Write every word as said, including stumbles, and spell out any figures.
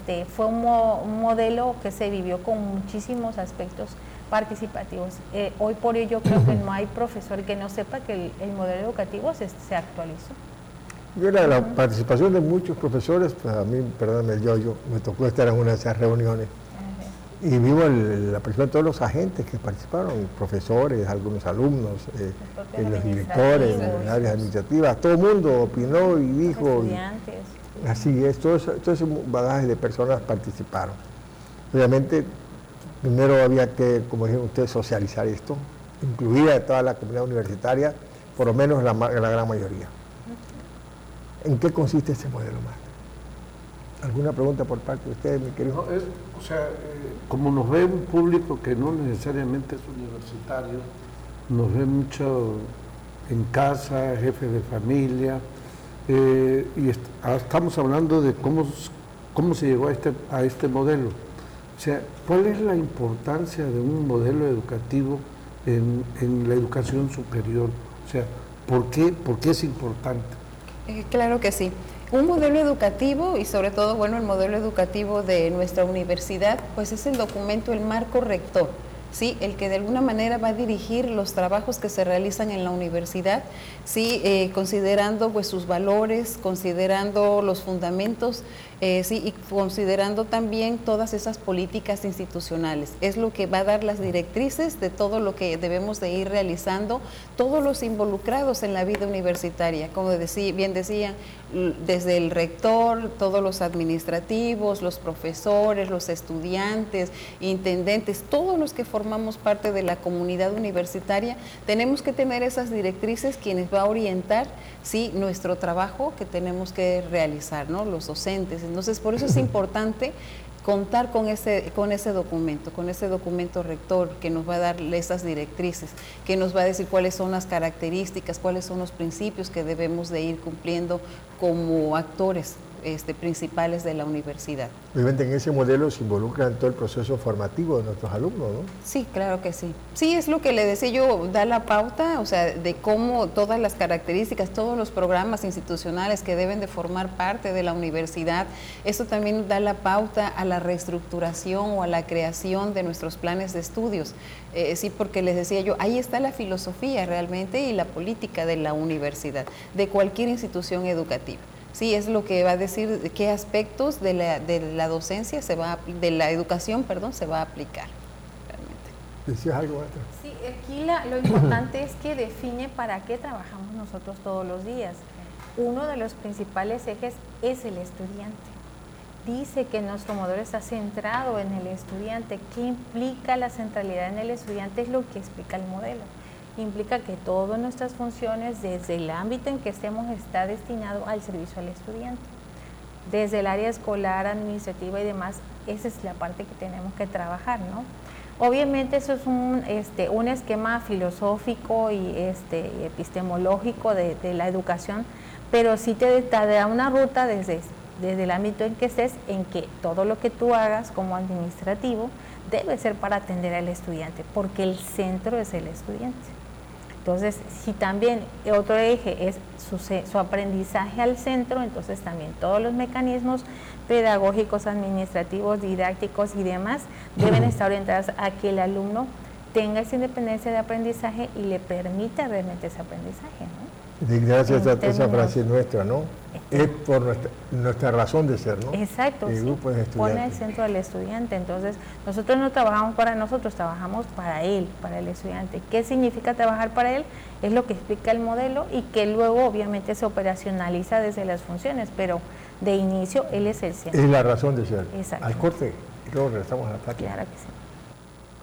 este, fue un, mo, un modelo que se vivió con muchísimos aspectos participativos. Eh, hoy por hoy yo creo que no hay profesor que no sepa que el, el modelo educativo se, se actualizó. Yo la, la uh-huh. participación de muchos profesores, pues a mí, perdóname, yo, yo me tocó estar en una de esas reuniones uh-huh. y vivo el, la participación de todos los agentes que participaron, profesores, algunos alumnos, eh, eh, los directores, las áreas administrativas, todo el mundo opinó y dijo. Estudiantes. Y, así es, todo, todo ese bagaje de personas participaron. Obviamente, primero había que, como dijeron ustedes, socializar esto, incluir a toda la comunidad universitaria, por lo menos la, la gran mayoría. ¿En qué consiste este modelo, maestro? ¿Alguna pregunta por parte de ustedes, mi querido? No, es, o sea, eh, como nos ve un público que no necesariamente es universitario, nos ve mucho en casa, jefes de familia, eh, y est estamos hablando de cómo, cómo se llegó a este, a este modelo. O sea, ¿cuál es la importancia de un modelo educativo en, en la educación superior? O sea, ¿por qué, por qué es importante? Eh, claro que sí. Un modelo educativo y sobre todo, bueno, el modelo educativo de nuestra universidad, pues es el documento, el marco rector, ¿sí? El que de alguna manera va a dirigir los trabajos que se realizan en la universidad, ¿sí? Eh, considerando pues sus valores, considerando los fundamentos, eh, sí, y considerando también todas esas políticas institucionales. Es lo que va a dar las directrices de todo lo que debemos de ir realizando, todos los involucrados en la vida universitaria, como decía, bien decían, desde el rector, todos los administrativos, los profesores, los estudiantes, intendentes, todos los que formamos parte de la comunidad universitaria, tenemos que tener esas directrices quienes va a orientar, sí, nuestro trabajo que tenemos que realizar, ¿no? Los docentes. Entonces, por eso es importante contar con ese, con ese documento, con ese documento rector que nos va a dar esas directrices, que nos va a decir cuáles son las características, cuáles son los principios que debemos de ir cumpliendo como actores este, principales de la universidad. Obviamente en ese modelo se involucra en todo el proceso formativo de nuestros alumnos, ¿no? Sí, claro que sí. Sí, es lo que le decía yo, da la pauta, o sea, de cómo todas las características, todos los programas institucionales que deben de formar parte de la universidad, eso también da la pauta a la reestructuración o a la creación de nuestros planes de estudios. Eh, sí, porque les decía yo, ahí está la filosofía realmente y la política de la universidad, de cualquier institución educativa. Sí, es lo que va a decir qué aspectos de la, de la docencia, se va a, de la educación, perdón, se va a aplicar realmente. ¿Decías algo, maestra? Sí, aquí la, lo importante es que define para qué trabajamos nosotros todos los días. Uno de los principales ejes es el estudiante. Dice que nuestro modelo está centrado en el estudiante. ¿Qué implica la centralidad en el estudiante? Es lo que explica el modelo. Implica que todas nuestras funciones, desde el ámbito en que estemos, está destinado al servicio al estudiante. Desde el área escolar, administrativa y demás, esa es la parte que tenemos que trabajar, ¿no? Obviamente eso es un, este, un esquema filosófico y este, epistemológico de, de la educación, pero sí te, te da una ruta desde, desde el ámbito en que estés, en que todo lo que tú hagas como administrativo debe ser para atender al estudiante, porque el centro es el estudiante. Entonces, si también otro eje es su, su aprendizaje al centro, entonces también todos los mecanismos pedagógicos, administrativos, didácticos y demás deben estar orientados a que el alumno tenga esa independencia de aprendizaje y le permita realmente ese aprendizaje, ¿no? Gracias a esa frase nuestra, ¿no? Es por nuestra, nuestra razón de ser, ¿no? Exacto, el sí, grupo de pone el centro al estudiante. Entonces, nosotros no trabajamos para nosotros, trabajamos para él, para el estudiante. ¿Qué significa trabajar para él? Es lo que explica el modelo y que luego obviamente se operacionaliza desde las funciones, pero de inicio él es el centro. Es la razón de ser. Exacto. Al corte y luego regresamos a la práctica. Claro que sí.